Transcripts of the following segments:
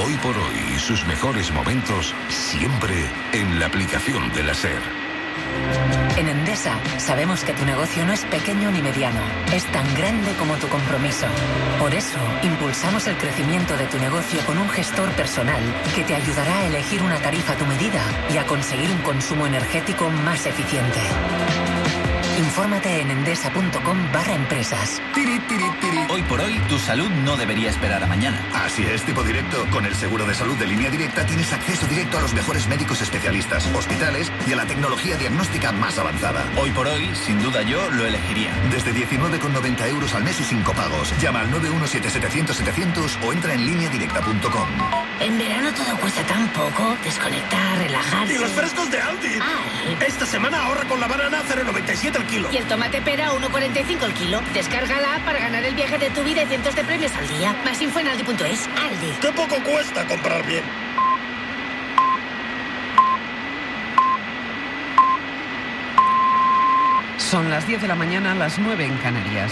Hoy por hoy y sus mejores momentos siempre en la aplicación de la SER. En Endesa sabemos que tu negocio no es pequeño ni mediano, es tan grande como tu compromiso. Por eso impulsamos el crecimiento de tu negocio con un gestor personal que te ayudará a elegir una tarifa a tu medida y a conseguir un consumo energético más eficiente. Infórmate en endesa.com/empresas. Hoy por hoy, tu salud no debería esperar a mañana. Así es, tipo directo. Con el seguro de salud de Línea Directa tienes acceso directo a los mejores médicos especialistas, hospitales y a la tecnología diagnóstica más avanzada. Hoy por hoy, sin duda yo lo elegiría. Desde 19,90 euros al mes y 5 pagos. Llama al 917-700-700 o entra en lineadirecta.com. En verano todo cuesta tan poco. Desconectar, relajarse. ¡Y los frescos de Aldi! ¡Ay! Esta semana ahorra con la banana 0,97 el kilo. Y el tomate pera 1,45 el kilo. Descárgala para ganar el viaje de tu vida y cientos de premios al día. Más info en Aldi.es. Aldi. ¡Qué poco cuesta comprar bien! Son las 10 de la mañana, las 9 en Canarias.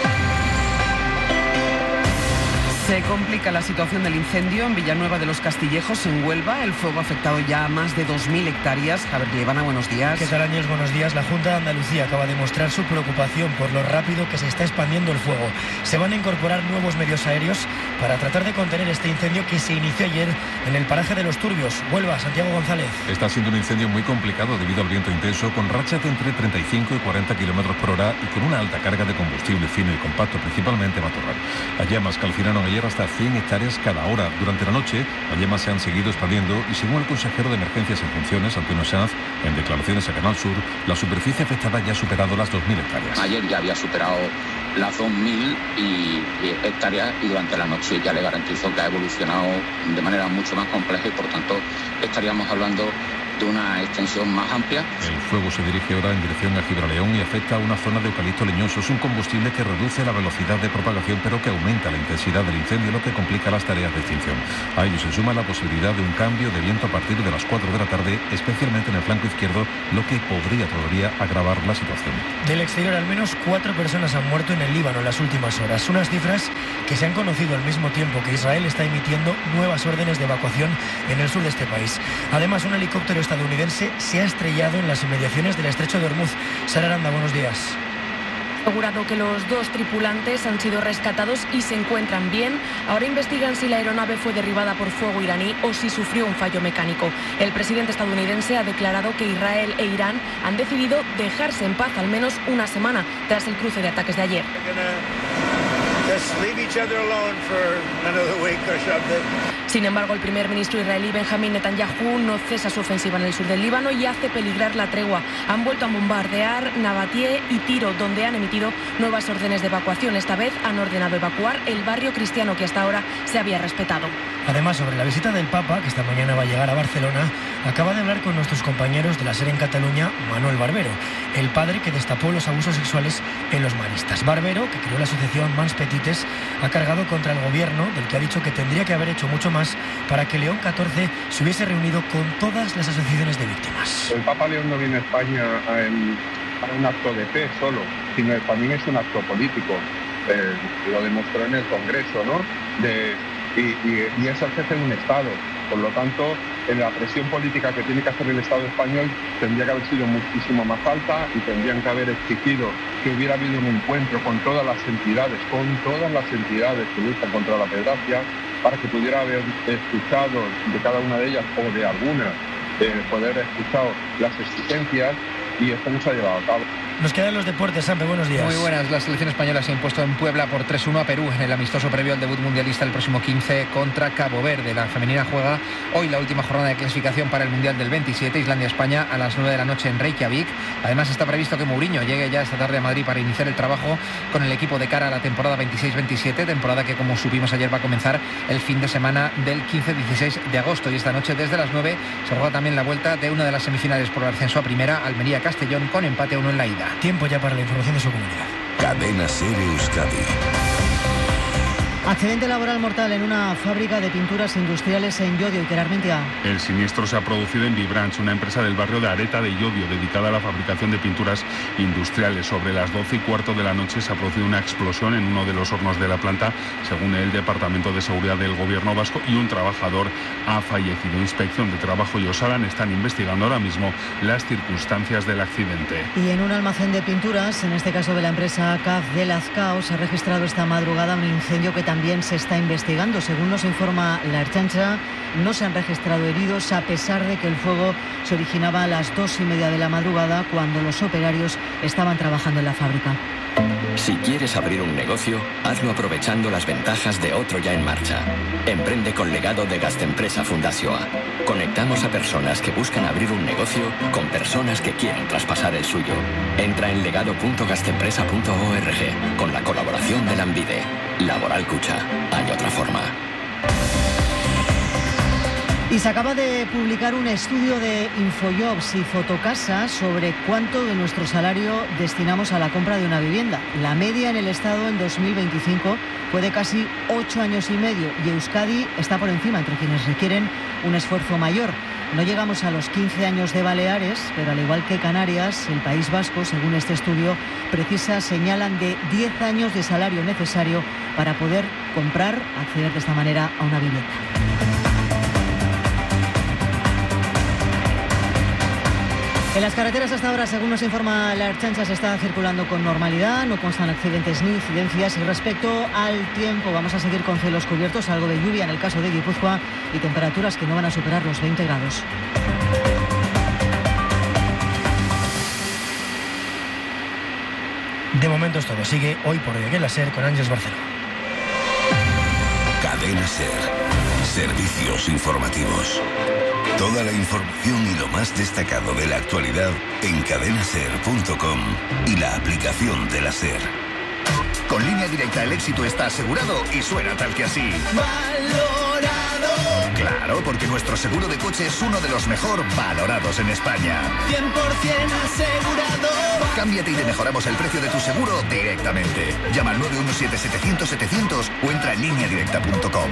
Se complica la situación del incendio en Villanueva de los Castillejos, en Huelva. El fuego ha afectado ya a más de 2.000 hectáreas. Javier Llevana, buenos días. ¿Qué tal, Ángel? Buenos días. La Junta de Andalucía acaba de mostrar su preocupación por lo rápido que se está expandiendo el fuego. Se van a incorporar nuevos medios aéreos para tratar de contener este incendio que se inició ayer en el paraje de Los Turbios. Huelva, Santiago González. Está siendo un incendio muy complicado debido al viento intenso, con rachas de entre 35 y 40 kilómetros por hora y con una alta carga de combustible fino y compacto, principalmente matorral. Las llamas calcinaron ayer hasta 100 hectáreas cada hora. Durante la noche, las llamas se han seguido expandiendo y, según el consejero de Emergencias en funciones, Antonio Sanz, en declaraciones a Canal Sur, la superficie afectada ya ha superado las 2.000 hectáreas. Ayer ya había superado las 2.000 hectáreas y durante la noche ya le garantizo que ha evolucionado de manera mucho más compleja y, por tanto, estaríamos hablando de una extensión más amplia. El fuego se dirige ahora en dirección a Gibraleón y afecta a una zona de eucalipto leñoso. Es un combustible que reduce la velocidad de propagación, pero que aumenta la intensidad del incendio, lo que complica las tareas de extinción. A ello se suma la posibilidad de un cambio de viento a partir de las 4 de la tarde, especialmente en el flanco izquierdo, lo que podría todavía agravar la situación. Del exterior, al menos 4 personas han muerto en el Líbano en las últimas horas. Unas cifras que se han conocido al mismo tiempo que Israel está emitiendo nuevas órdenes de evacuación en el sur de este país. Además, un helicóptero estadounidense se ha estrellado en las inmediaciones del estrecho de Hormuz. Sara Aranda, buenos días. Asegurado que los 2 tripulantes han sido rescatados y se encuentran bien. Ahora investigan si la aeronave fue derribada por fuego iraní o si sufrió un fallo mecánico. El presidente estadounidense ha declarado que Israel e Irán han decidido dejarse en paz al menos una semana tras el cruce de ataques de ayer. Sin embargo, el primer ministro israelí Benjamín Netanyahu no cesa su ofensiva en el sur del Líbano y hace peligrar la tregua. Han vuelto a bombardear Nabatie y Tiro, donde han emitido nuevas órdenes de evacuación. Esta vez han ordenado evacuar el barrio cristiano que hasta ahora se había respetado. Además, sobre la visita del Papa, que esta mañana va a llegar a Barcelona, acaba de hablar con nuestros compañeros de la SER en Cataluña, Manuel Barbero, el padre que destapó los abusos sexuales en los maristas. Barbero, que creó la asociación Mans Petites, ha cargado contra el gobierno, del que ha dicho que tendría que haber hecho mucho más para que León XIV se hubiese reunido con todas las asociaciones de víctimas. El Papa León no viene a España para un acto de fe solo, sino también es un acto político. Lo demostró en el Congreso, ¿no? Y eso se hace en un Estado. Por lo tanto, en la presión política que tiene que hacer el Estado español tendría que haber sido muchísimo más alta y tendrían que haber exigido que hubiera habido un encuentro con todas las entidades que luchan contra la pederastia, para que pudiera haber escuchado de cada una de ellas o de algunas, poder haber escuchado las exigencias, y esto no se ha llevado a cabo. Nos quedan los deportes, Sampe, buenos días. Muy buenas, la selección española se ha impuesto en Puebla por 3-1 a Perú en el amistoso previo al debut mundialista el próximo 15 contra Cabo Verde. La femenina juega hoy la última jornada de clasificación para el Mundial del 27, Islandia-España, a las 9 de la noche en Reykjavik. Además está previsto que Mourinho llegue ya esta tarde a Madrid para iniciar el trabajo con el equipo de cara a la temporada 26-27, temporada que, como supimos ayer, va a comenzar el fin de semana del 15-16 de agosto. Y esta noche desde las 9 se juega también la vuelta de una de las semifinales por el ascenso a primera, Almería-Castellón, con empate a 1 en la ida. Tiempo ya para la información de su comunidad. Cadena SER Euskadi. Accidente laboral mortal en una fábrica de pinturas industriales en Llodio, Iker Armentia. El siniestro se ha producido en Vibranch, una empresa del barrio de Areta de Llodio, dedicada a la fabricación de pinturas industriales. Sobre las 12:15 de la noche se ha producido una explosión en uno de los hornos de la planta, según el Departamento de Seguridad del Gobierno vasco, y un trabajador ha fallecido. Inspección de Trabajo y Osalan están investigando ahora mismo las circunstancias del accidente. Y en un almacén de pinturas, en este caso de la empresa CAF de Lazcao, se ha registrado esta madrugada un incendio que también se está investigando. Según nos informa la Ertzaintza, no se han registrado heridos, a pesar de que el fuego se originaba a las 2:30 de la madrugada, cuando los operarios estaban trabajando en la fábrica. Si quieres abrir un negocio, hazlo aprovechando las ventajas de otro ya en marcha. Emprende con Legado de Gastempresa Fundazioa. Conectamos a personas que buscan abrir un negocio con personas que quieren traspasar el suyo. Entra en legado.gastempresa.org con la colaboración de Lambide. Laboral Cucha. Hay otra forma. Y se acaba de publicar un estudio de Infojobs y Fotocasa sobre cuánto de nuestro salario destinamos a la compra de una vivienda. La media en el Estado en 2025 fue de casi 8 años y medio y Euskadi está por encima entre quienes requieren un esfuerzo mayor. No llegamos a los 15 años de Baleares, pero al igual que Canarias, el País Vasco, según este estudio, señalan de 10 años de salario necesario para poder acceder de esta manera a una vivienda. En las carreteras hasta ahora, según nos informa la Ertzaintza, se está circulando con normalidad, no constan accidentes ni incidencias. Y respecto al tiempo, vamos a seguir con cielos cubiertos, algo de lluvia en el caso de Guipúzcoa y temperaturas que no van a superar los 20 grados. De momento es todo. Sigue Hoy por Hoy aquí en la SER con Ángeles Barceló. Cadena SER. Servicios informativos. Toda la información y lo más destacado de la actualidad en cadenaser.com y la aplicación de la SER. Con Línea Directa el éxito está asegurado y suena tal que así. ¡Valorado! Claro, porque nuestro seguro de coche es uno de los mejor valorados en España. 100% asegurado. Cámbiate y te mejoramos el precio de tu seguro directamente. Llama al 917-700-700 o entra en lineadirecta.com.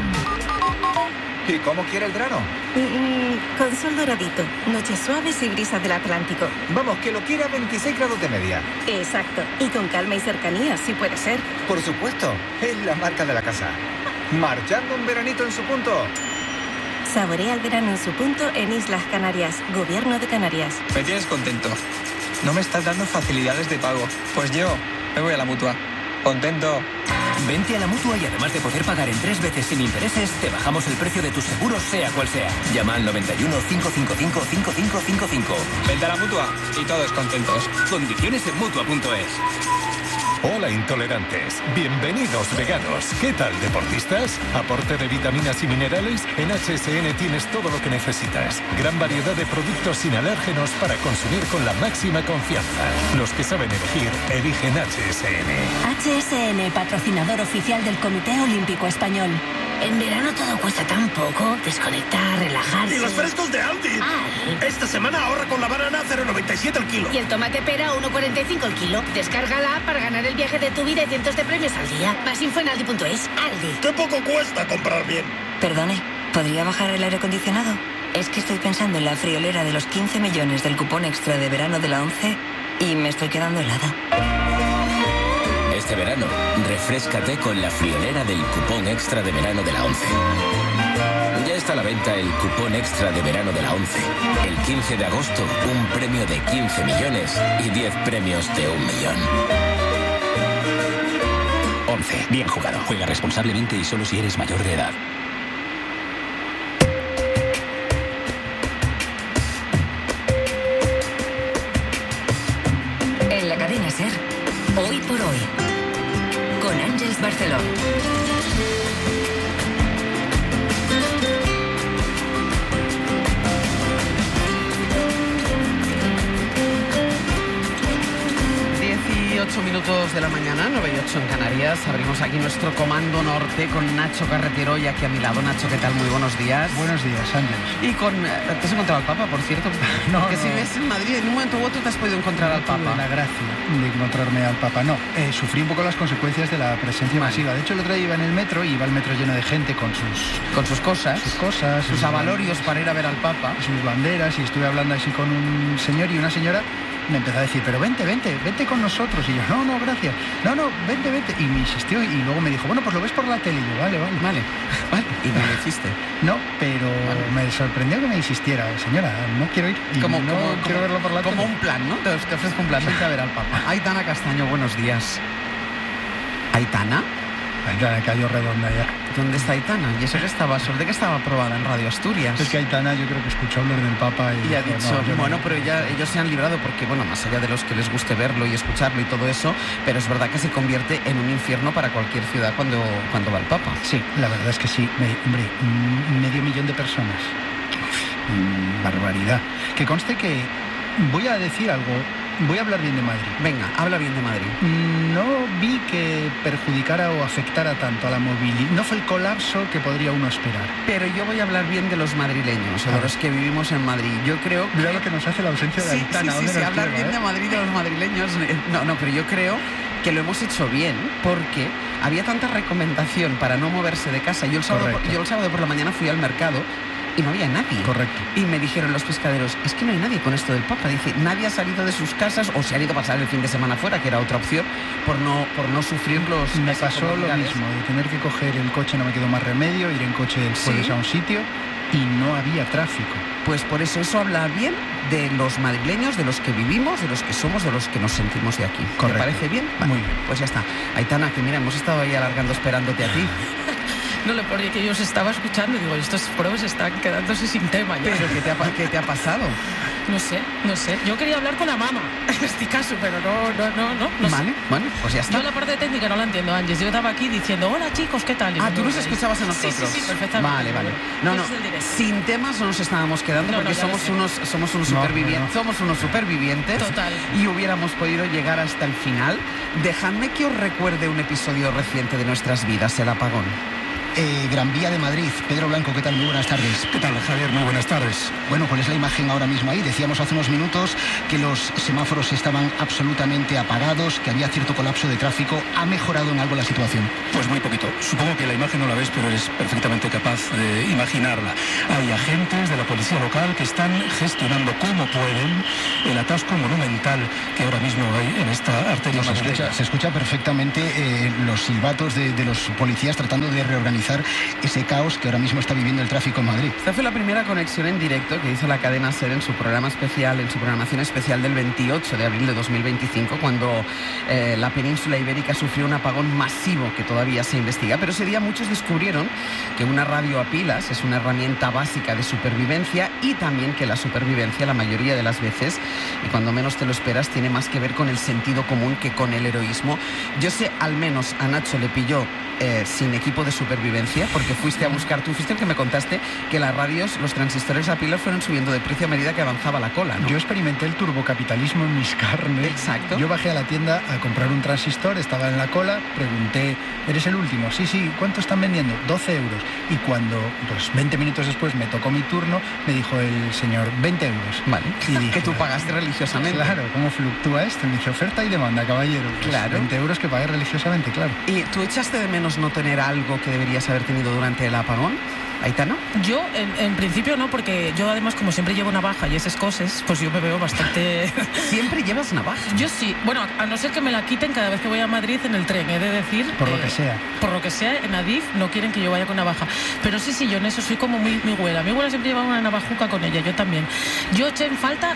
¿Y cómo quiere el grano? Con sol doradito, noches suaves y brisas del Atlántico. Vamos, que lo quiere a 26 grados de media. Exacto, y con calma y cercanía, si puede ser. Por supuesto, es la marca de la casa. Marchando un veranito en su punto. Saborea el verano en su punto en Islas Canarias, Gobierno de Canarias. Me tienes contento. No me estás dando facilidades de pago. Pues yo me voy a la Mutua. Contento. Vente a la Mutua y además de poder pagar en 3 veces sin intereses, te bajamos el precio de tus seguros sea cual sea. Llama al 91 555 5555. Vente a la Mutua y todos contentos. Condiciones en Mutua.es. Hola intolerantes, bienvenidos veganos. ¿Qué tal deportistas? ¿Aporte de vitaminas y minerales? En HSN tienes todo lo que necesitas. Gran variedad de productos sin alérgenos para consumir con la máxima confianza. Los que saben elegir, eligen HSN. HSN, patrocinador oficial del Comité Olímpico Español. En verano todo cuesta tan poco. Desconectar, relajarse. ¡Y los frescos de Aldi! Esta semana ahorra con la banana 0,97 el kilo. Y el tomate pera 1,45 el kilo. Descárgala para ganar el viaje de tu vida y cientos de premios al día. Más info en Aldi.es. Aldi. ¡Qué poco cuesta comprar bien! Perdone, ¿podría bajar el aire acondicionado? Es que estoy pensando en la friolera de los 15 millones del cupón extra de verano de la 11 y me estoy quedando helada. Este verano, refréscate con la friolera del cupón extra de verano de la 11. Ya está a la venta el cupón extra de verano de la 11. El 15 de agosto, un premio de 15 millones y 10 premios de 1 millón. 11. Bien jugado. Juega responsablemente y solo si eres mayor de edad. En la cadena SER, Hoy por Hoy, con Ángeles Barceló. minutos de la mañana, 9:08 en Canarias. Abrimos aquí nuestro Comando Norte con Nacho Carretero y aquí a mi lado. Nacho, ¿qué tal? Muy buenos días. Buenos días, Ángel. Y con... ¿Te has encontrado al Papa, por cierto? No, que si ves en Madrid, en un momento u otro te has podido encontrar al Papa. La gracia de encontrarme al Papa. No, sufrí un poco las consecuencias de la presencia masiva. De hecho, el otro día iba en el metro y iba el metro lleno de gente con sus cosas. Sus avalorios para ir a ver al Papa. Sus banderas, y estuve hablando así con un señor y una señora. Me empezó a decir, pero vente con nosotros. Y yo, no, gracias. No, vente. Y me insistió y luego me dijo, bueno, pues lo ves por la tele. Y yo, vale. ¿Y no lo hiciste? No, pero me sorprendió que me insistiera. Señora, no quiero ir. Y quiero verlo por la tele. Como un plan, ¿no? Te ofrezco un plan, vente a ver al Papa. Aitana Castaño, buenos días. ¿Aitana? Aitana cayó redonda ya. ¿Dónde está Aitana? Y eso que estaba, ¿sobre qué estaba aprobada en Radio Asturias? Es que Aitana yo creo que escuchó hablar del Papa y ha dicho, pero ellos se han librado porque, más allá de los que les guste verlo y escucharlo y todo eso, pero es verdad que se convierte en un infierno para cualquier ciudad cuando va el Papa. Sí, la verdad es que sí. Hombre, 500.000 de personas. Barbaridad. Que conste que voy a decir algo. Voy a hablar bien de Madrid. Venga, habla bien de Madrid. No vi que perjudicara o afectara tanto a la movilidad. No fue el colapso que podría uno esperar. Pero yo voy a hablar bien de los madrileños, o de los que vivimos en Madrid. Yo creo que... Mira lo que nos hace la ausencia de Aitana. Sí, hablar bien de Madrid, de los madrileños. No, pero yo creo que lo hemos hecho bien porque había tanta recomendación para no moverse de casa. Yo el sábado por la mañana fui al mercado y no había nadie. Correcto. Y me dijeron los pescaderos, es que no hay nadie con esto del Papa. Dice, nadie ha salido de sus casas o se han ido a pasar el fin de semana fuera, que era otra opción, por no sufrir los... Me pasó lo mismo, de tener que coger el coche, no me quedó más remedio, ir en coche después a un sitio y no había tráfico. Pues por eso habla bien de los madrileños, de los que vivimos, de los que somos, de los que nos sentimos de aquí. Correcto. ¿Te parece bien? Vale, muy bien. Pues ya está. Aitana, que mira, hemos estado ahí alargando esperándote a ti. No, lo peor es que yo os estaba escuchando y digo, estos pros están quedándose sin tema ya. ¿Pero qué te ha pasado? No sé. Yo quería hablar con la mamá, en este caso, pero no vale, sé. Bueno, pues ya está. Yo la parte técnica no la entiendo, Ángeles. Yo estaba aquí diciendo, hola chicos, ¿qué tal? Tú nos escuchabas a nosotros. Sí, perfectamente. Vale. No, sin temas no nos estábamos quedando porque somos unos supervivientes. Somos unos supervivientes. Total. Y hubiéramos podido llegar hasta el final. Dejadme que os recuerde un episodio reciente de nuestras vidas, el apagón. Gran Vía de Madrid. Pedro Blanco, ¿qué tal? Muy buenas tardes. ¿Qué tal, Javier? Muy buenas tardes. Bueno, ¿cuál es la imagen ahora mismo ahí? Decíamos hace unos minutos que los semáforos estaban absolutamente apagados, que había cierto colapso de tráfico. ¿Ha mejorado en algo la situación? Pues muy poquito. Supongo que la imagen no la ves, pero eres perfectamente capaz de imaginarla. Hay agentes de la policía local que están gestionando como pueden el atasco monumental que ahora mismo hay en esta arteria madrileña. Se escucha perfectamente los silbatos de los policías tratando de reorganizar ese caos que ahora mismo está viviendo el tráfico en Madrid. Esta fue la primera conexión en directo que hizo la cadena SER en su programación especial del 28 de abril de 2025, cuando la península ibérica sufrió un apagón masivo que todavía se investiga. Pero ese día muchos descubrieron que una radio a pilas es una herramienta básica de supervivencia y también que la supervivencia, la mayoría de las veces, y cuando menos te lo esperas, tiene más que ver con el sentido común que con el heroísmo. Yo sé, al menos a Nacho le pilló sin equipo de supervivencia, porque fuiste el que me contaste que las radios, los transistores a pilas fueron subiendo de precio a medida que avanzaba la cola, ¿no? Yo experimenté el turbocapitalismo en mis carnes. Exacto. Yo bajé a la tienda a comprar un transistor, estaba en la cola, pregunté, ¿eres el último? Sí, ¿cuánto están vendiendo? 12 euros. Y cuando, 20 minutos después me tocó mi turno, me dijo el señor, 20 euros. Vale. Y dije, que tú pagaste religiosamente. Claro, ¿cómo fluctúa esto? Me dice, oferta y demanda, caballero. Pues claro. 20 euros que pagué religiosamente, claro. ¿Y tú echaste de menos no tener algo que deberías haber tenido durante el apagón? ¿Aitana? Yo, en principio no, porque yo además, como siempre llevo navaja y esas cosas, pues yo me veo bastante... ¿Siempre llevas navaja? Yo sí. Bueno, a no ser que me la quiten cada vez que voy a Madrid en el tren, he de decir... Por lo que sea. Por lo que sea, en Adif no quieren que yo vaya con navaja. Pero sí, yo en eso soy como muy güera. Mi abuela siempre llevaba una navajuca con ella, yo también. Yo eché en falta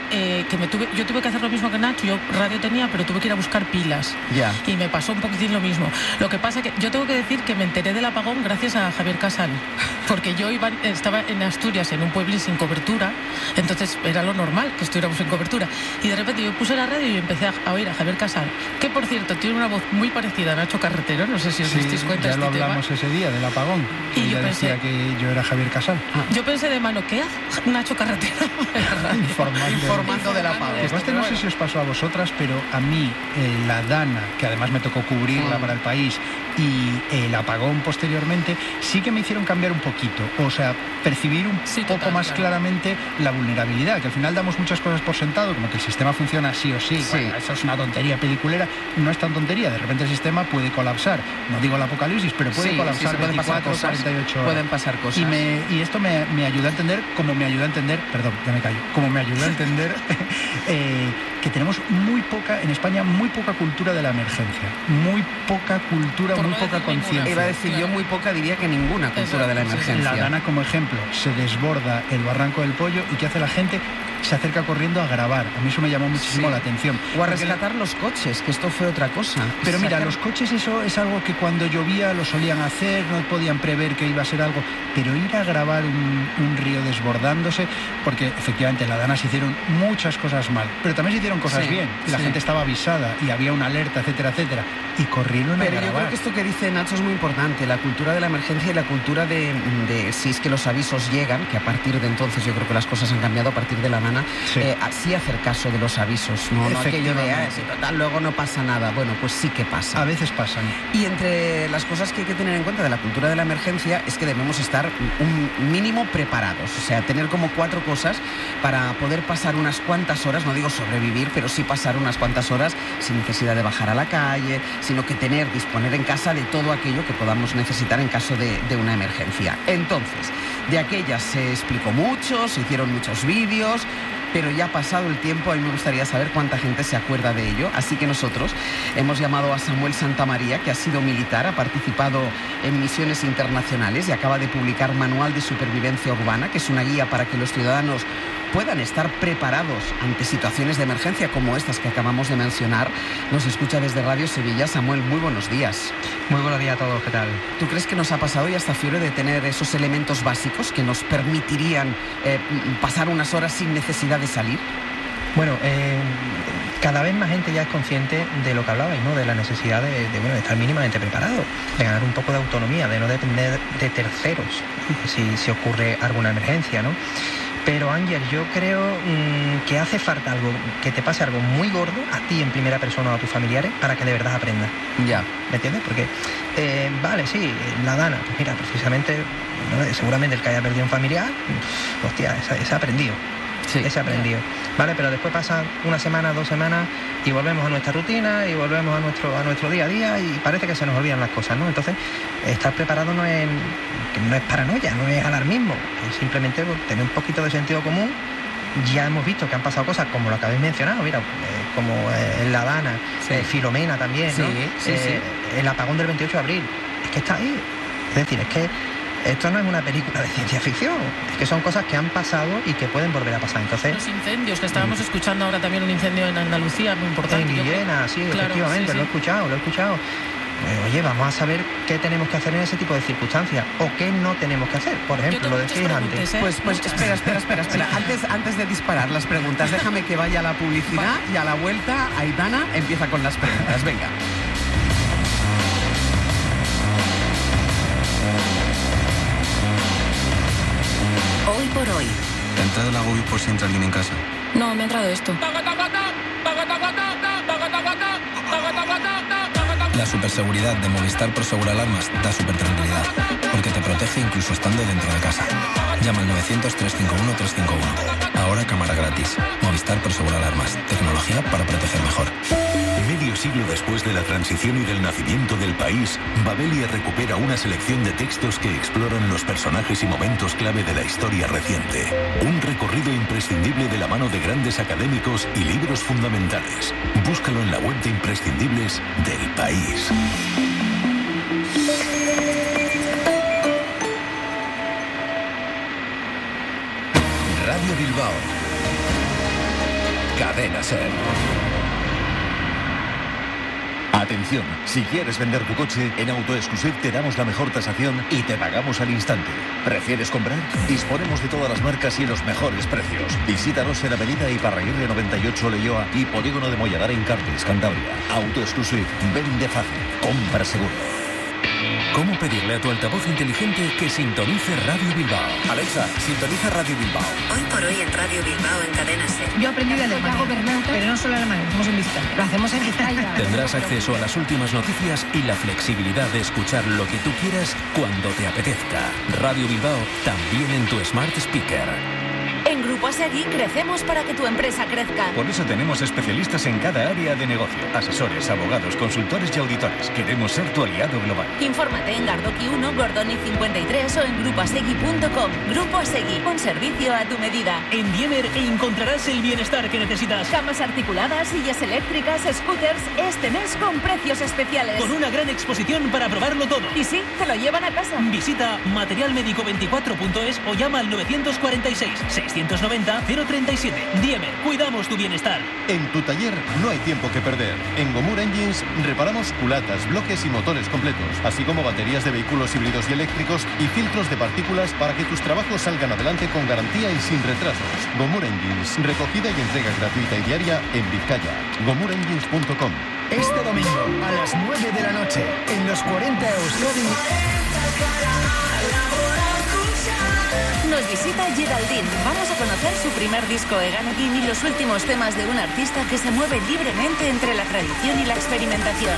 yo tuve que hacer lo mismo que Nacho. Yo radio tenía, pero tuve que ir a buscar pilas. Ya. Y me pasó un poquitín lo mismo. Lo que pasa que yo tengo que decir que me enteré del apagón gracias a Javier Casal. Porque porque yo estaba en Asturias, en un pueblín sin cobertura, entonces era lo normal que estuviéramos sin cobertura. Y de repente yo puse la radio y empecé a oír a Javier Casal, que por cierto tiene una voz muy parecida a Nacho Carretero, no sé si os disteis cuenta de este tema. Ya lo hablamos ese día, del apagón. Y yo decía que yo era Javier Casal. Yo pensé de mano, ¿qué hace Nacho Carretero? Informando del apagón. No sé si os pasó a vosotras, pero a mí la Dana, que además me tocó cubrirla para el País, y el apagón posteriormente, sí que me hicieron cambiar un poquito, o sea, percibir un poco más claramente la vulnerabilidad, que al final damos muchas cosas por sentado, como que el sistema funciona sí o sí. Bueno, eso es una tontería peliculera, no es tan tontería, de repente el sistema puede colapsar, no digo el apocalipsis, pero puede colapsar 24 o 48 horas. Pueden pasar cosas. Y esto me ayuda a entender, como me ayuda a entender que tenemos en España muy poca cultura de la emergencia, muy poca cultura, muy poca conciencia. Iba a decir yo muy poca, diría que ninguna cultura de la emergencia. La Dana, como ejemplo, se desborda el Barranco del Pollo y ¿qué hace la gente? Se acerca corriendo a grabar. A mí eso me llamó muchísimo la atención. O a rescatar los coches, que esto fue otra cosa. Pero mira, los coches, eso es algo que cuando llovía lo solían hacer, no podían prever que iba a ser algo, pero ir a grabar un río desbordándose, porque efectivamente en la Dana se hicieron muchas cosas mal, pero también se hicieron cosas bien, y la gente estaba avisada, y había una alerta, etcétera, etcétera, y corrieron a grabar. Pero yo creo que esto que dice Nacho es muy importante, la cultura de la emergencia y la cultura de si es que los avisos llegan, que a partir de entonces yo creo que las cosas han cambiado a partir de la Dana, sí hacer caso de los avisos, no aquello de si total, luego no pasa nada. Bueno, pues sí que pasa. A veces pasan. Y entre las cosas que hay que tener en cuenta de la cultura de la emergencia es que debemos estar un mínimo preparados, o sea, tener como 4 cosas para poder pasar unas cuantas horas, no digo sobrevivir, pero sí pasar unas cuantas horas sin necesidad de bajar a la calle, sino que disponer en casa de todo aquello que podamos necesitar en caso de una emergencia. Entonces, de aquellas se explicó mucho, se hicieron muchos vídeos, pero ya ha pasado el tiempo, a mí me gustaría saber cuánta gente se acuerda de ello, así que nosotros hemos llamado a Samuel Santamaría, que ha sido militar, ha participado en misiones internacionales y acaba de publicar Manual de Supervivencia Urbana, que es una guía para que los ciudadanos puedan estar preparados ante situaciones de emergencia como estas que acabamos de mencionar. Nos escucha desde Radio Sevilla. Samuel, muy buenos días. Muy buenos días a todos, ¿qué tal? ¿Tú crees que nos ha pasado ya esta fiebre de tener esos elementos básicos que nos permitirían pasar unas horas sin necesidad de salir? Bueno, cada vez más gente ya es consciente de lo que hablabais, ¿no? De la necesidad de estar mínimamente preparado, de ganar un poco de autonomía, de no depender de terceros si ocurre alguna emergencia, ¿no? Pero Ángel, yo creo que hace falta algo, que te pase algo muy gordo a ti en primera persona o a tus familiares para que de verdad aprendas. Ya. ¿Me entiendes? Porque, vale, sí, la Dana, pues mira, precisamente, ¿no? Seguramente el que haya perdido un familiar, hostia, ese ha aprendido. Sí. Ese ha aprendido. Vale, pero después pasan una semana, 2 semanas y volvemos a nuestra rutina y volvemos a nuestro día a día y parece que se nos olvidan las cosas, ¿no? Entonces, estar preparado no es paranoia, no es alarmismo, es simplemente tener un poquito de sentido común. Ya hemos visto que han pasado cosas como lo que habéis mencionado, mira, como en la Dana, Filomena también, ¿no? Sí. El apagón del 28 de abril, es que está ahí. Es decir, es que esto no es una película de ciencia ficción, es que son cosas que han pasado y que pueden volver a pasar. Entonces, los incendios, que estábamos escuchando ahora también un incendio en Andalucía muy importante. En Villena, sí, claro, efectivamente, sí. Lo he escuchado. Oye, vamos a saber qué tenemos que hacer en ese tipo de circunstancias o qué no tenemos que hacer. Por ejemplo, lo decíais antes. Pues espera. Antes de disparar las preguntas, déjame que vaya a la publicidad y a la vuelta Aitana empieza con las preguntas. Venga. Hoy por hoy. ¿Te ha entrado el agobio por si entra alguien en casa? No, me ha entrado esto. La superseguridad de Movistar Prosegur Alarmas da supertranquilidad, porque te protege incluso estando dentro de casa. Llama al 900-351-351. Ahora cámara gratis. Movistar Prosegur Alarmas. Tecnología para proteger mejor. Medio siglo después de la transición y del nacimiento del país, Babelia recupera una selección de textos que exploran los personajes y momentos clave de la historia reciente. Un recorrido imprescindible de la mano de grandes académicos y libros fundamentales. Búscalo en la web de imprescindibles del país. Radio Bilbao. Cadena SER. Atención, si quieres vender tu coche, en AutoExclusive te damos la mejor tasación y te pagamos al instante. ¿Prefieres comprar? Disponemos de todas las marcas y los mejores precios. Visítanos en Avenida Iparraguirre 98 Leioa y Polígono de Molladar en Cartes, Cantabria. AutoExclusive, vende fácil, compra seguro. ¿Cómo pedirle a tu altavoz inteligente que sintonice Radio Bilbao? Alexa, sintoniza Radio Bilbao. Hoy por hoy en Radio Bilbao en Cadena SER. Yo aprendí de alemán, pero no solo alemán, lo hacemos en Vizcaya. Lo hacemos en Vizcaya. Tendrás acceso a las últimas noticias y la flexibilidad de escuchar lo que tú quieras cuando te apetezca. Radio Bilbao también en tu Smart Speaker. En Grupo Asegui crecemos para que tu empresa crezca. Por eso tenemos especialistas en cada área de negocio. Asesores, abogados, consultores y auditores. Queremos ser tu aliado global. Infórmate en Gardoki 1, Gordoni 53 o en grupoasegui.com. Grupo Asegui, un servicio a tu medida. En Diemer encontrarás el bienestar que necesitas. Camas articuladas, sillas eléctricas, scooters, este mes con precios especiales. Con una gran exposición para probarlo todo. Y sí, te lo llevan a casa. Visita materialmedico24.es o llama al 946 690 037. Diemer, cuidamos tu bienestar. En tu taller no hay tiempo que perder. En Gomur Engines reparamos culatas, bloques y motores completos, así como baterías de vehículos híbridos y eléctricos y filtros de partículas para que tus trabajos salgan adelante con garantía y sin retrasos. Gomur Engines, recogida y entrega gratuita y diaria en Vizcaya. GomurEngines.com. Este domingo a las 9 de la noche en los 40 Euskadi. Nos visita Geraldine. Vamos a conocer su primer disco Eganekin y los últimos temas de un artista que se mueve libremente entre la tradición y la experimentación.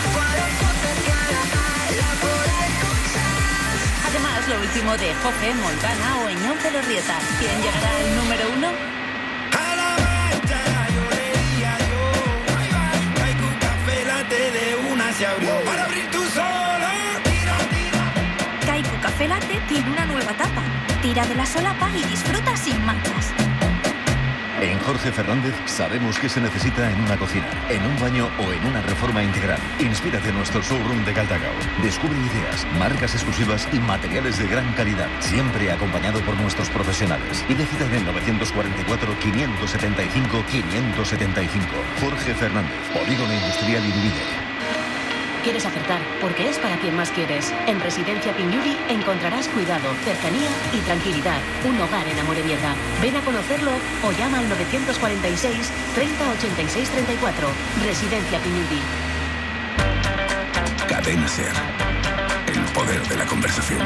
Además, lo último de Jofe, Montana o Eñón Pelorrieta. ¿Quién llegará al número 1? Para abrir tu Kaiku Café Latte tiene una nueva etapa. Tira de la solapa y disfruta sin manchas. En Jorge Fernández sabemos qué se necesita en una cocina, en un baño o en una reforma integral. Inspírate en nuestro showroom de Caldacao. Descubre ideas, marcas exclusivas y materiales de gran calidad, siempre acompañado por nuestros profesionales. Y decida en el 944 575 575. Jorge Fernández, Polígono Industrial Irubide. Quieres acertar, porque es para quien más quieres. En Residencia Piñuri encontrarás cuidado, cercanía y tranquilidad. Un hogar en Amorebieta. Ven a conocerlo o llama al 946 30 86 34. Residencia Piñuri. Cadena SER. El poder de la conversación.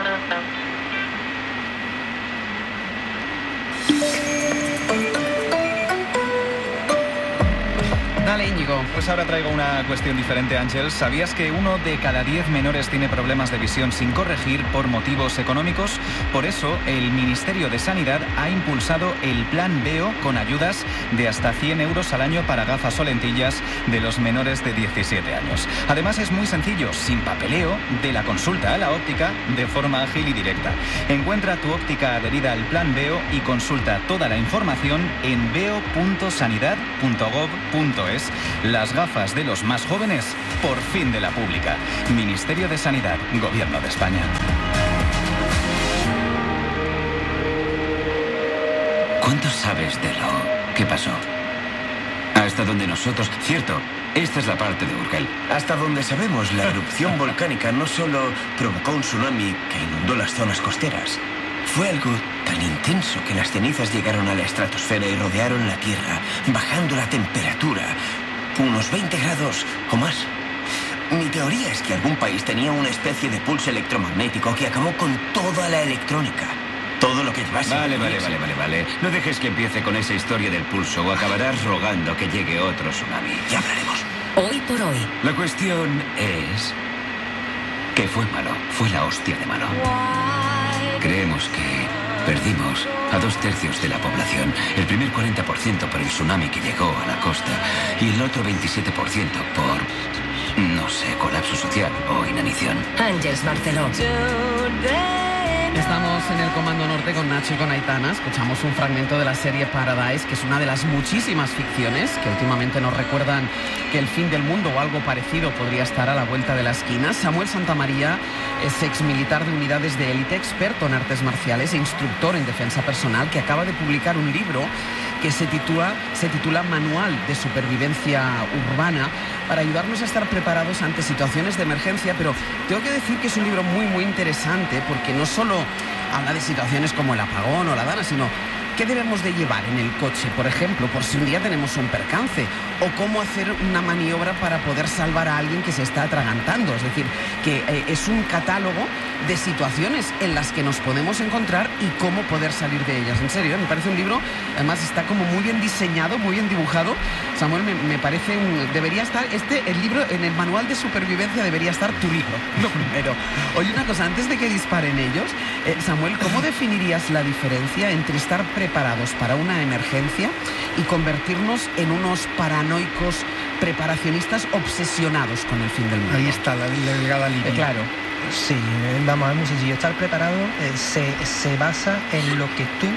Dale, Íñigo. Pues ahora traigo una cuestión diferente, Ángel. ¿Sabías que 1 de cada 10 menores tiene problemas de visión sin corregir por motivos económicos? Por eso, el Ministerio de Sanidad ha impulsado el Plan Veo con ayudas de hasta 100 euros al año para gafas o lentillas de los menores de 17 años. Además, es muy sencillo, sin papeleo, de la consulta a la óptica, de forma ágil y directa. Encuentra tu óptica adherida al Plan Veo y consulta toda la información en veo.sanidad.gov.es. Las gafas de los más jóvenes, por fin de la pública. Ministerio de Sanidad, Gobierno de España. ¿Cuánto sabes de lo que pasó? Hasta donde nosotros... Cierto, esta es la parte de Urgel. Hasta donde sabemos, la erupción volcánica no solo provocó un tsunami que inundó las zonas costeras. Fue algo tan intenso que las cenizas llegaron a la estratosfera y rodearon la Tierra, bajando la temperatura unos 20 grados o más. Mi teoría es que algún país tenía una especie de pulso electromagnético que acabó con toda la electrónica. Todo lo que llevase. Vale. No dejes que empiece con esa historia del pulso o acabarás rogando que llegue otro tsunami. Ya hablaremos. Hoy por hoy. La cuestión es que fue malo. Fue la hostia de malo. Creemos que perdimos a 2/3 de la población. El primer 40% por el tsunami que llegó a la costa y el otro 27% por, no sé, colapso social o inanición. Ángels Barceló. Estamos Seguimos en el Comando Norte con Nacho y con Aitana. Escuchamos un fragmento de la serie Paradise, que es una de las muchísimas ficciones que últimamente nos recuerdan que el fin del mundo o algo parecido podría estar a la vuelta de la esquina. Samuel Santamaría es exmilitar de unidades de élite, experto en artes marciales e instructor en defensa personal, que acaba de publicar un libro que se titula Manual de Supervivencia Urbana, para ayudarnos a estar preparados ante situaciones de emergencia. Pero tengo que decir que es un libro muy, muy interesante, porque no solo habla de situaciones como el apagón o la dana, sino qué debemos de llevar en el coche, por ejemplo, por si un día tenemos un percance, o cómo hacer una maniobra para poder salvar a alguien que se está atragantando. Es decir, que es un catálogo de situaciones en las que nos podemos encontrar y cómo poder salir de ellas. En serio, me parece un libro, además está como muy bien diseñado, muy bien dibujado. Samuel, me parece debería estar el libro en el manual de supervivencia, debería estar tu libro, lo primero. Oye, una cosa, antes de que disparen ellos, Samuel, ¿cómo definirías la diferencia entre estar preparados para una emergencia y convertirnos en unos paranoicos preparacionistas obsesionados con el fin del mundo? Ahí está la delgada línea. Claro. Sí, vamos, es muy sencillo. Estar preparado se basa en lo que tú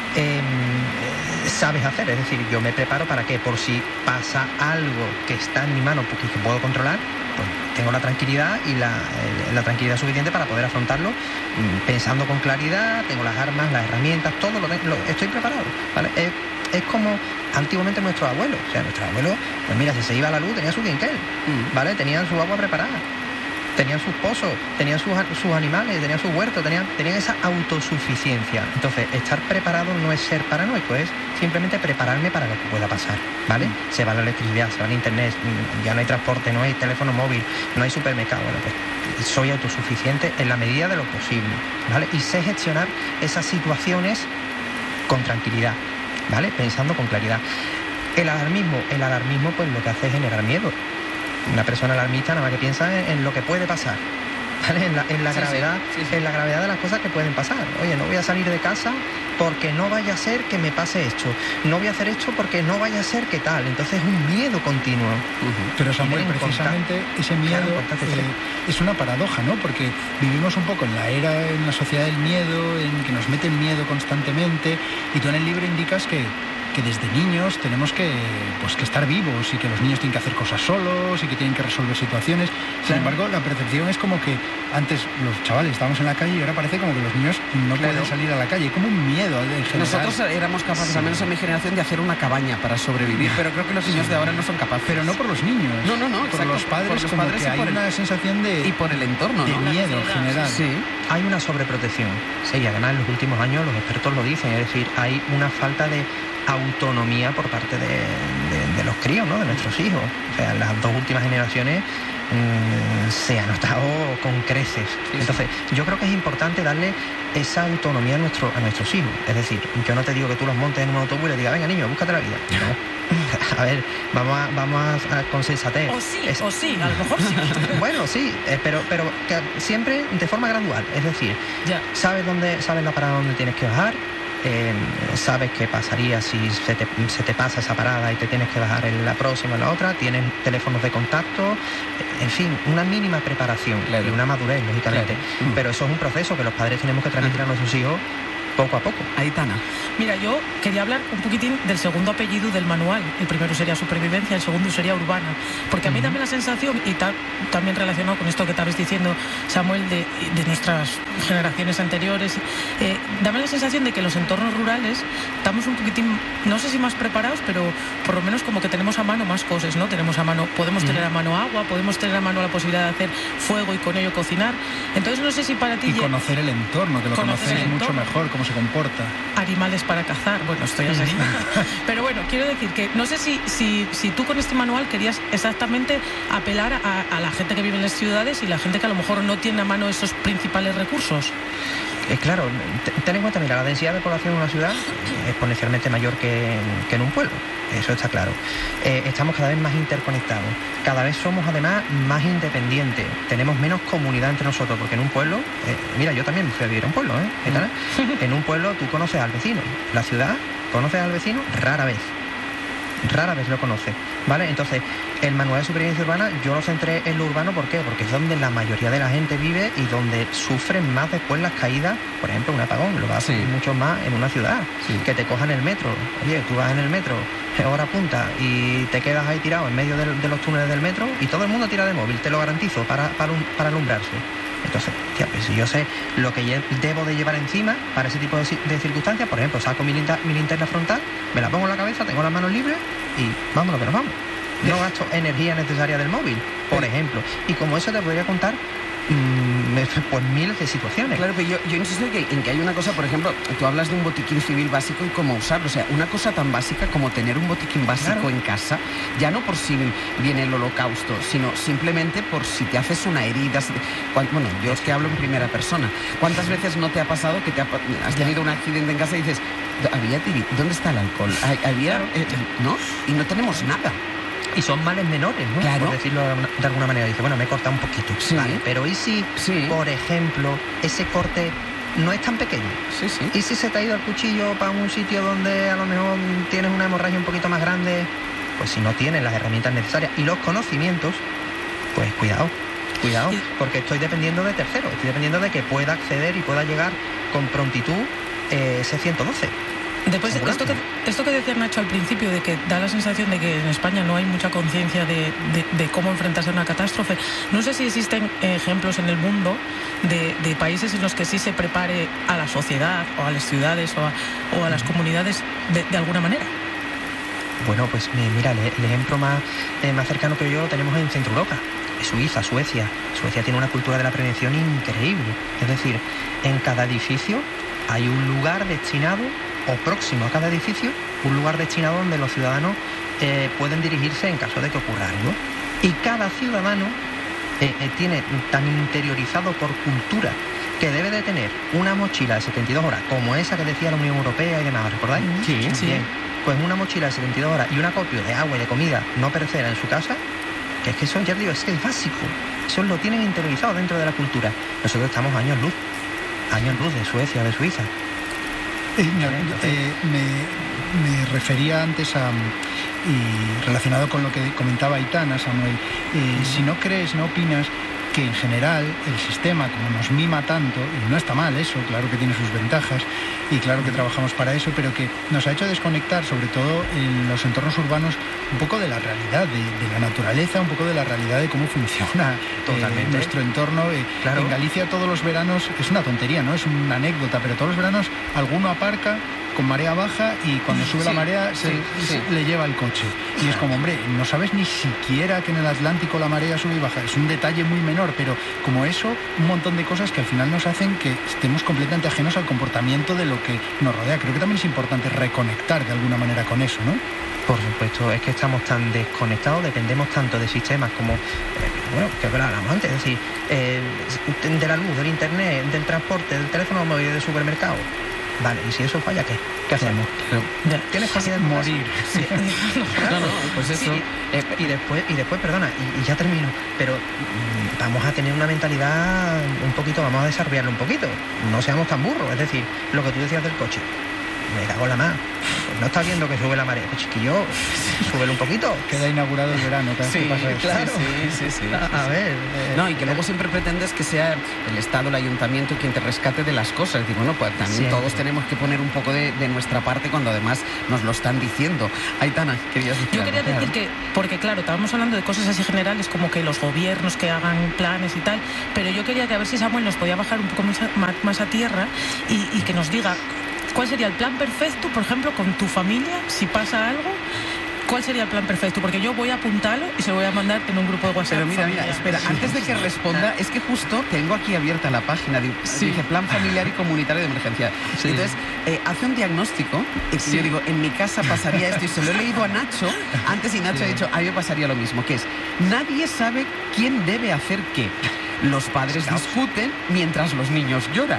sabes hacer. Es decir, yo me preparo para que por si pasa algo que está en mi mano, porque que puedo controlar, pues tengo la tranquilidad y la tranquilidad suficiente para poder afrontarlo pensando con claridad. Tengo las armas, las herramientas, todo estoy preparado, ¿vale? Es como antiguamente nuestros abuelos. O sea, nuestros abuelos, pues mira, si se iba la luz, tenían su quinquel, ¿vale? Tenían su agua preparada, tenían sus pozos, tenían sus animales, tenían su huerto, tenían esa autosuficiencia. Entonces, estar preparado no es ser paranoico, es simplemente prepararme para lo que pueda pasar, ¿vale? Se va la electricidad, se va el internet, ya no hay transporte, no hay teléfono móvil, no hay supermercado. Bueno, pues soy autosuficiente en la medida de lo posible, ¿vale? Y sé gestionar esas situaciones con tranquilidad, ¿vale? Pensando con claridad. El alarmismo pues lo que hace es generar miedo. Una persona alarmista nada más que piensa en lo que puede pasar, ¿vale? En la gravedad de las cosas que pueden pasar. Oye, no voy a salir de casa porque no vaya a ser que me pase esto. No voy a hacer esto porque no vaya a ser que tal. Entonces es un miedo continuo. Pero Samuel, precisamente ese miedo es una paradoja, ¿no? Porque vivimos un poco en la sociedad del miedo, en que nos meten miedo constantemente, y tú en el libro indicas que desde niños tenemos que estar vivos, y que los niños tienen que hacer cosas solos y que tienen que resolver situaciones. Sin embargo, la percepción es como que antes los chavales estábamos en la calle y ahora parece como que los niños no pueden salir a la calle. Como un miedo en general. Nosotros éramos capaces, al menos en mi generación, de hacer una cabaña para sobrevivir, pero creo que los niños de ahora no son capaces. Pero no por los niños. No, por exacto, los padres, por los como padres, que hay una sensación de... Y por el entorno, de ¿no? miedo en general. Sí. Hay una sobreprotección. Sí, y además en los últimos años los expertos lo dicen, es decir, hay una falta de autonomía por parte de los críos, ¿no? De nuestros hijos. O sea, las dos últimas generaciones se ha notado con creces. Entonces, yo creo que es importante darle esa autonomía a nuestros hijos. Es decir, yo no te digo que tú los montes en un autobús y le digas, venga niño, búscate la vida. No. A ver, vamos a con sensatez. O sí, a lo mejor sí. Bueno, sí, pero que siempre de forma gradual. Es decir, sabes la parada donde tienes que bajar. Sabes qué pasaría si se te pasa esa parada y te tienes que bajar en la próxima o en la otra. Tienes teléfonos de contacto, en fin, una mínima preparación y una madurez, lógicamente. Pero eso es un proceso que los padres tenemos que transmitir a nuestros hijos poco a poco. Aitana. Mira, yo quería hablar un poquitín del segundo apellido del manual. El primero sería supervivencia, el segundo sería urbana. Porque a mí dame la sensación, y también relacionado con esto que estabas diciendo, Samuel, de nuestras generaciones anteriores, dame la sensación de que los entornos rurales estamos un poquitín, no sé si más preparados, pero por lo menos como que tenemos a mano más cosas, ¿no? Podemos tener a mano agua, podemos tener a mano la posibilidad de hacer fuego y con ello cocinar. Entonces no sé si para ti... Y conocer el entorno, que lo conoces mucho mejor, cómo se comporta. Animales para cazar, bueno, estoy así. Pero bueno, quiero decir que no sé si tú con este manual querías exactamente apelar a la gente que vive en las ciudades y la gente que a lo mejor no tiene a mano esos principales recursos. Claro, ten en cuenta, mira, la densidad de población en una ciudad es exponencialmente mayor que en un pueblo, eso está claro. Estamos cada vez más interconectados, cada vez somos además más independientes, tenemos menos comunidad entre nosotros, porque en un pueblo, mira, yo también fui a vivir a un pueblo, En un pueblo tú conoces al vecino, la ciudad conoces al vecino rara vez. rara vez lo conoce, ¿vale? Entonces, el manual de supervivencia urbana yo lo centré en lo urbano, ¿por qué? Porque es donde la mayoría de la gente vive y donde sufren más después las caídas, por ejemplo, un apagón, lo va a hacer mucho más en una ciudad, que te cojan el metro, oye, tú vas en el metro, hora punta, y te quedas ahí tirado en medio de los túneles del metro y todo el mundo tira de móvil, te lo garantizo, para alumbrarse. Entonces, tía, pues si yo sé lo que debo de llevar encima para ese tipo de circunstancias, por ejemplo, saco mi linterna frontal, me la pongo en la cabeza, tengo las manos libres y vámonos que nos vamos. No gasto energía necesaria del móvil, por ejemplo. Y como eso te podría contar pues miles de situaciones. Claro, pero yo insisto en que hay una cosa, por ejemplo, tú hablas de un botiquín civil básico y cómo usarlo. O sea, una cosa tan básica como tener un botiquín básico en casa, ya no por si viene el holocausto, sino simplemente por si te haces una herida. Bueno, yo es que hablo en primera persona. ¿Cuántas veces no te ha pasado que has tenido un accidente en casa y dices, ¿dónde está el alcohol? ¿No? Y no tenemos nada. Y son males menores, ¿no? Claro. Por decirlo de alguna manera. Dice, bueno, me he cortado un poquito. Vale, pero ¿y si, por ejemplo, ese corte no es tan pequeño? ¿Y si se te ha ido el cuchillo para un sitio donde a lo mejor tienes una hemorragia un poquito más grande? Pues si no tienes las herramientas necesarias y los conocimientos, pues cuidado, porque estoy dependiendo de terceros, estoy dependiendo de que pueda acceder y pueda llegar con prontitud ese 112. Después, esto que decía Nacho al principio, de que da la sensación de que en España no hay mucha conciencia de cómo enfrentarse a una catástrofe. No sé si existen ejemplos en el mundo de países en los que sí se prepare a la sociedad o a las ciudades o a las comunidades de alguna manera. Bueno, pues mira, el ejemplo más cercano que yo lo tenemos en Centro Europa. Suiza, Suecia. Suecia tiene una cultura de la prevención increíble. Es decir, en cada edificio hay un lugar destinado, o próximo a cada edificio, un lugar destinado donde los ciudadanos pueden dirigirse en caso de que ocurra algo. Y cada ciudadano tiene tan interiorizado por cultura que debe de tener una mochila de 72 horas, como esa que decía la Unión Europea y demás, ¿recordáis? Sí. Bien, pues una mochila de 72 horas y un acopio de agua y de comida no perecedera en su casa, que es que eso, ya digo, es que es básico. Eso lo tienen interiorizado dentro de la cultura. Nosotros estamos años luz de Suecia, de Suiza. Me refería antes y relacionado con lo que comentaba Aitana, Samuel, si no crees, no opinas que en general el sistema, como nos mima tanto, y no está mal eso, claro que tiene sus ventajas y claro que trabajamos para eso, pero que nos ha hecho desconectar, sobre todo en los entornos urbanos, un poco de la realidad, de la naturaleza, un poco de la realidad de cómo funciona nuestro entorno. En Galicia todos los veranos, es una tontería, ¿no? Es una anécdota, pero todos los veranos alguno aparca con marea baja y cuando sube la marea le lleva el coche. Y es como, hombre, no sabes ni siquiera que en el Atlántico la marea sube y baja. Es un detalle muy menor, pero como eso, un montón de cosas que al final nos hacen que estemos completamente ajenos al comportamiento de lo que nos rodea. Creo que también es importante reconectar de alguna manera con eso, ¿no? Por supuesto, es que estamos tan desconectados, dependemos tanto de sistemas como, que hablábamos antes, es decir, de la luz, del internet, del transporte, del teléfono móvil, del supermercado. Vale, y si eso falla, ¿qué hacemos? ¿Tienes que morir? Sí. Claro, pues eso. Sí. Y después, perdona, y ya termino, pero vamos a tener una mentalidad un poquito, vamos a desarrollarlo un poquito. No seamos tan burros, es decir, lo que tú decías del coche. Me cago en la mano. Pues no estás viendo que sube la marea. Pues chiquillo, súbelo un poquito. Queda inaugurado el verano. Sí, claro. Sí. A ver. No, y que luego siempre pretendes que sea el Estado, el Ayuntamiento quien te rescate de las cosas. Digo, bueno, pues también todos tenemos que poner un poco de nuestra parte cuando además nos lo están diciendo. Aitana, querías decir Yo quería decir que, porque claro, estábamos hablando de cosas así generales como que los gobiernos que hagan planes y tal, pero yo quería que a ver si Samuel nos podía bajar un poco más a tierra y que nos diga ¿cuál sería el plan perfecto, por ejemplo, con tu familia, si pasa algo? ¿Cuál sería el plan perfecto? Porque yo voy a apuntarlo y se lo voy a mandar en un grupo de WhatsApp. Pero mira, espera, antes de que responda, es que justo tengo aquí abierta la página, dice Plan Familiar y Comunitario de Emergencia. Sí. Entonces, hace un diagnóstico, y yo digo, en mi casa pasaría esto, y se lo he leído a Nacho antes, y Nacho ha dicho, a mí me pasaría lo mismo, que es, nadie sabe quién debe hacer qué. Los padres discuten mientras los niños lloran.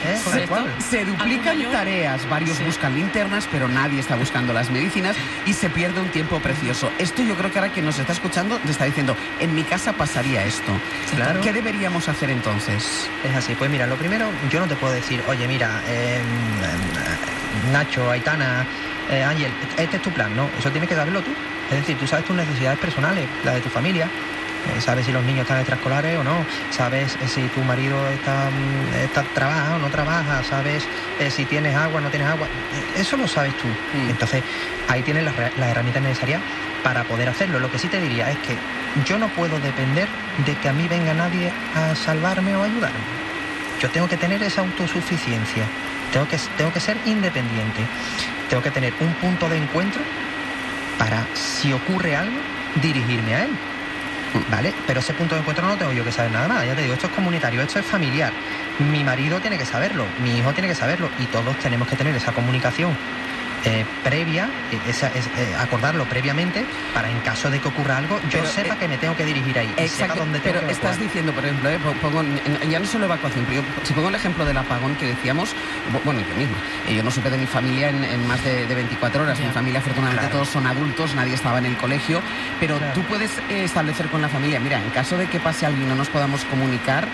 Se duplican tareas, varios buscan linternas, pero nadie está buscando las medicinas y se pierde un tiempo precioso. Esto yo creo que ahora quien nos está escuchando te está diciendo, en mi casa pasaría esto. Claro. ¿Qué deberíamos hacer entonces? Es así, pues mira, lo primero, yo no te puedo decir, oye, mira, Nacho, Aitana, Ángel, este es tu plan, no, eso tienes que saberlo tú. Es decir, tú sabes tus necesidades personales, la de tu familia. Sabes si los niños están extraescolares o no, sabes si tu marido trabaja o no trabaja, sabes si tienes agua o no tienes agua, eso lo sabes tú. Entonces ahí tienes las herramientas necesarias para poder hacerlo. Lo que sí te diría es que yo no puedo depender de que a mí venga nadie a salvarme o ayudarme. Yo tengo que tener esa autosuficiencia, tengo que ser independiente, tengo que tener un punto de encuentro para, si ocurre algo, dirigirme a él. ¿Vale? Pero ese punto de encuentro no tengo yo que saber nada más. Ya te digo, esto es comunitario, esto es familiar. Mi marido tiene que saberlo, mi hijo tiene que saberlo, y todos tenemos que tener esa comunicación previa, acordarlo previamente, para en caso de que ocurra algo, yo sepa que me tengo que dirigir ahí. Exacto, dónde tengo pero que estás diciendo, por ejemplo, ya no solo evacuación, pero si pongo el ejemplo del apagón que decíamos, bueno, yo misma, yo no supe de mi familia en más de 24 horas. Mi familia, afortunadamente, todos son adultos, nadie estaba en el colegio, pero tú puedes establecer con la familia, mira, en caso de que pase algo y no nos podamos comunicar,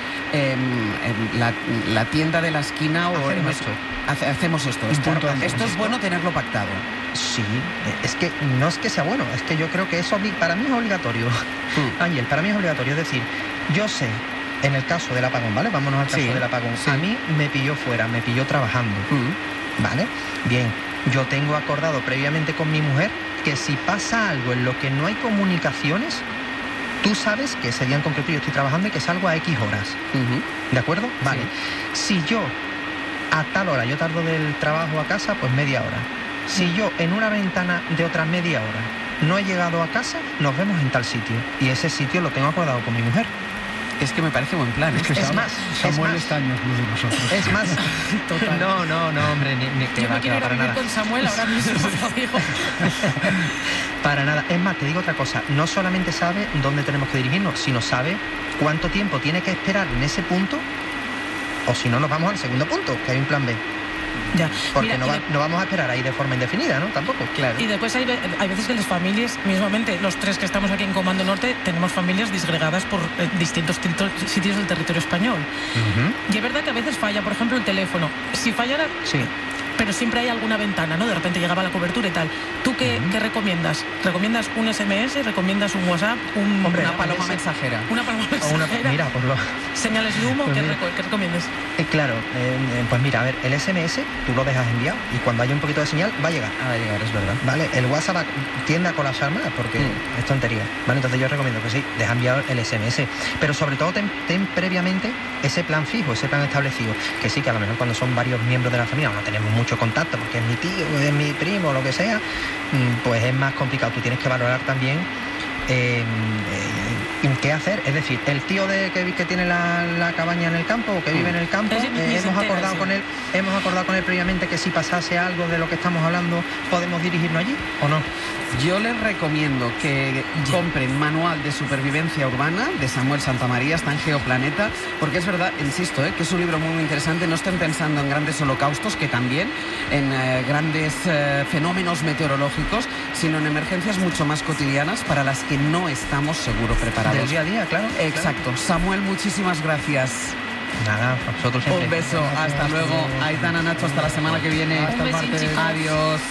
la tienda de la esquina hacemos esto. Esto es bueno tenerlo pactado. Sí, es que no es que sea bueno, es que yo creo que eso para mí es obligatorio. Ángel, para mí es obligatorio. Es decir, yo sé, en el caso del apagón, ¿vale? Vámonos al caso del apagón. A mí me pilló fuera, me pilló trabajando, ¿vale? Bien, yo tengo acordado previamente con mi mujer que si pasa algo en lo que no hay comunicaciones, tú sabes que ese día en concreto yo estoy trabajando y que salgo a X horas. ¿De acuerdo? Vale. Si yo a tal hora yo tardo del trabajo a casa, pues media hora. Si yo en una ventana de otra media hora no he llegado a casa, nos vemos en tal sitio. Y ese sitio lo tengo acordado con mi mujer. Es que me parece buen plan. Es más, Samuel está años luz de nosotros. Es más, no, hombre, ni que yo va me quiero ir a vivir nada. con Samuel ahora mismo, lo digo. Para nada. Es más, te digo otra cosa. No solamente sabe dónde tenemos que dirigirnos, sino sabe cuánto tiempo tiene que esperar en ese punto, o si no, nos vamos al segundo punto, que hay un plan B. Ya. Porque no vamos a esperar ahí de forma indefinida, ¿no? Tampoco, claro. Y después hay veces que las familias, mismamente los tres que estamos aquí en Comando Norte, tenemos familias disgregadas por distintos sitios del territorio español. Y es verdad que a veces falla, por ejemplo, el teléfono. Si fallara... Sí. Pero siempre hay alguna ventana, ¿no? De repente llegaba la cobertura y tal. ¿Tú qué recomiendas? ¿Recomiendas un SMS? ¿Recomiendas un WhatsApp? Una paloma mensajera. Una paloma mensajera. Mira, por lo... Señales de humo, pues ¿qué recomiendas? Claro, pues mira, a ver, el SMS tú lo dejas enviado y cuando haya un poquito de señal va a llegar. Va a llegar, es verdad. Vale, el WhatsApp tiende a colapsar más porque es tontería. Vale, entonces yo recomiendo que sí, deja enviado el SMS. Pero sobre todo ten previamente ese plan fijo, ese plan establecido. Que sí, que a lo mejor cuando son varios miembros de la familia no tenemos mucho contacto porque es mi tío, es mi primo, lo que sea, pues es más complicado. Tú tienes que valorar también qué hacer. Es decir, el tío que tiene la cabaña en el campo o que vive en el campo, hemos acordado con él previamente que si pasase algo de lo que estamos hablando podemos dirigirnos allí o no. Yo les recomiendo que compren Manual de Supervivencia Urbana de Samuel Santamaría, está en Geoplaneta, porque es verdad, insisto, que es un libro muy interesante. No estén pensando en grandes holocaustos, que también, en grandes fenómenos meteorológicos, sino en emergencias mucho más cotidianas para las que no estamos seguro preparados. Del día a día, claro. Exacto. Claro. Samuel, muchísimas gracias. Nada, a vosotros siempre. Un beso, hasta luego. Aitana, Nacho, hasta la semana que viene. Hasta el martes. Adiós.